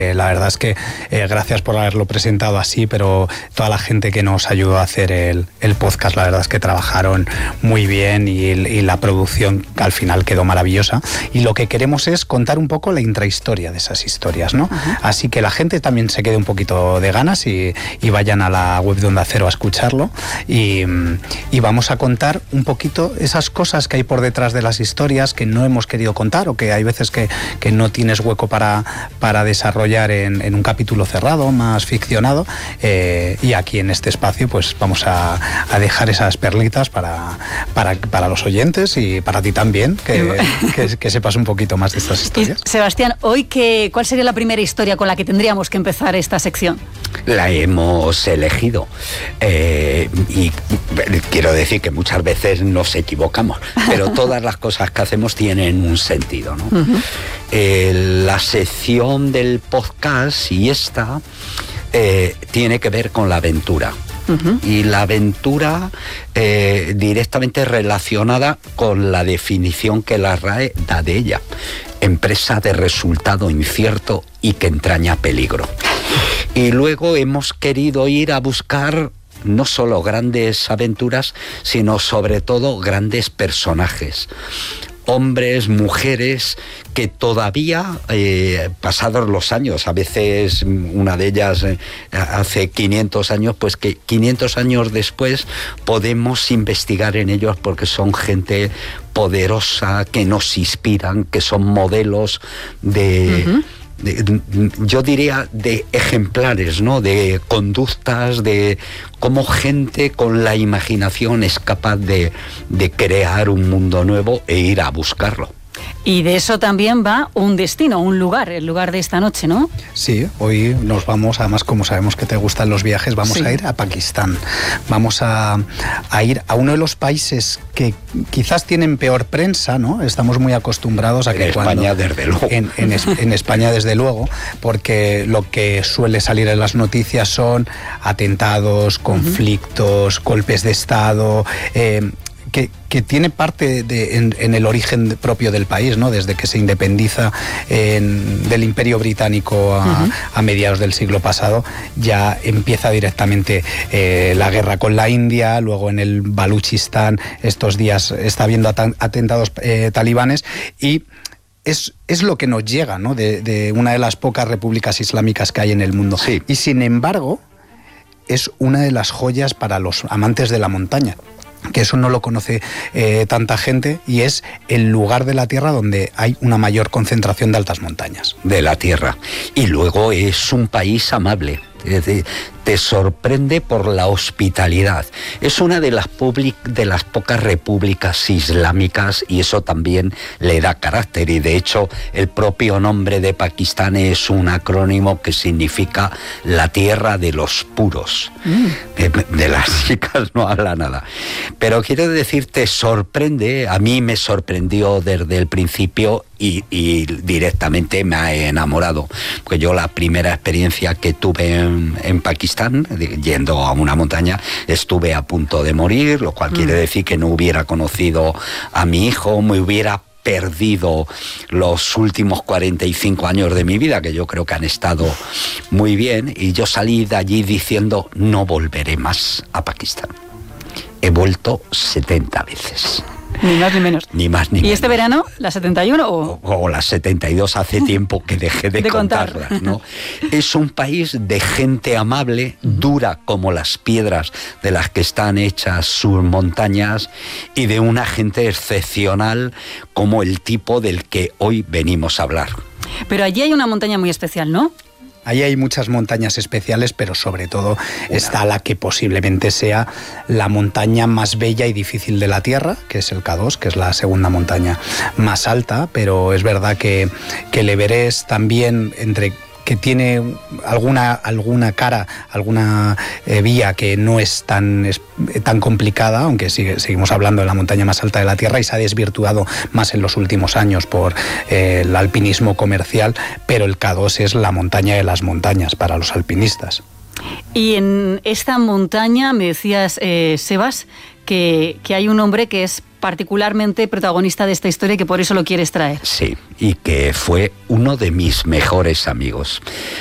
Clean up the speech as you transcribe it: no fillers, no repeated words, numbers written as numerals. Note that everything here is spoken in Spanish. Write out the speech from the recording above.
La verdad es que gracias por haberlo presentado así, pero toda la gente que nos ayudó a hacer el podcast, la verdad es que trabajaron muy bien y la producción al final quedó maravillosa. Y lo que queremos es contar un poco la intrahistoria de esas historias, ¿no? Uh-huh. Así que la gente también se quede un poquito de ganas y vayan a la web de Onda Cero a escucharlo y vamos a contar un poquito esas cosas que hay por detrás de las historias que no hemos querido contar o que hay veces que no tienes hueco para desarrollar en un capítulo cerrado, más ficcionado, y aquí en este espacio pues vamos a dejar esas perlitas para los oyentes y para ti también, que sepas un poquito más de estas historias. Y, Sebastián, hoy ¿cuál sería la primera historia con la que tendríamos que empezar esta sección? La hemos elegido y quiero decir que muchas veces nos equivocamos, pero todas las cosas que hacemos tienen un sentido, ¿no? Uh-huh. La sección del podcast y esta tiene que ver con la aventura. Uh-huh. Y la aventura directamente relacionada con la definición que la RAE da de ella: empresa de resultado incierto y que entraña peligro. Y luego hemos querido ir a buscar no solo grandes aventuras, sino sobre todo grandes personajes. Hombres, mujeres que todavía, pasados los años, a veces una de ellas hace 500 años, pues que 500 años después podemos investigar en ellos porque son gente poderosa, que nos inspiran, que son modelos de... Uh-huh. Yo diría de ejemplares, ¿no? De conductas, de cómo gente con la imaginación es capaz de crear un mundo nuevo e ir a buscarlo. Y de eso también va un destino, un lugar, el lugar de esta noche, ¿no? Sí, hoy nos vamos, además como sabemos que te gustan los viajes, vamos a ir a Pakistán. Vamos a ir a uno de los países que quizás tienen peor prensa, ¿no? Estamos muy acostumbrados a que España, desde luego. En España, desde luego, porque lo que suele salir en las noticias son atentados, conflictos, golpes de Estado... Que tiene parte en el origen propio del país, ¿no? Desde que se independiza del Imperio Británico a mediados del siglo pasado, ya empieza directamente la guerra con la India, luego en el Baluchistán estos días está habiendo atentados talibanes y... Es lo que nos llega, ¿no? De una de las pocas repúblicas islámicas que hay en el mundo. Sí. Y sin embargo, es una de las joyas para los amantes de la montaña, que eso no lo conoce tanta gente, y es el lugar de la Tierra donde hay una mayor concentración de altas montañas. De la Tierra. Y luego es un país amable. Te sorprende por la hospitalidad. Es una de las pocas repúblicas islámicas y eso también le da carácter. Y de hecho el propio nombre de Pakistán es un acrónimo que significa la tierra de los puros. De las chicas no habla nada. Pero quiero decir, te sorprende. A mí me sorprendió desde el principio y directamente me ha enamorado. Porque yo la primera experiencia que tuve en Pakistán, yendo a una montaña, estuve a punto de morir, lo cual quiere decir que no hubiera conocido a mi hijo, me hubiera perdido los últimos 45 años de mi vida, que yo creo que han estado muy bien, y yo salí de allí diciendo: no volveré más a Pakistán. He vuelto 70 veces. Ni más ni menos. Ni más ni menos. ¿Y este verano, la 71 o las 72? Hace tiempo que dejé de contarlas, ¿no? Es un país de gente amable, dura como las piedras de las que están hechas sus montañas, y de una gente excepcional como el tipo del que hoy venimos a hablar. Pero allí hay una montaña muy especial, ¿no? Ahí hay muchas montañas especiales, pero sobre todo está la que posiblemente sea la montaña más bella y difícil de la Tierra, que es el K2, que es la segunda montaña más alta, pero es verdad que el Everest también, que tiene alguna cara, alguna vía que no es tan complicada, aunque seguimos hablando de la montaña más alta de la Tierra, y se ha desvirtuado más en los últimos años por el alpinismo comercial, pero el K2 es la montaña de las montañas para los alpinistas. Y en esta montaña, me decías, Sebas, que hay un hombre que es particularmente protagonista de esta historia y que por eso lo quieres traer. Sí, y que fue uno de mis mejores amigos.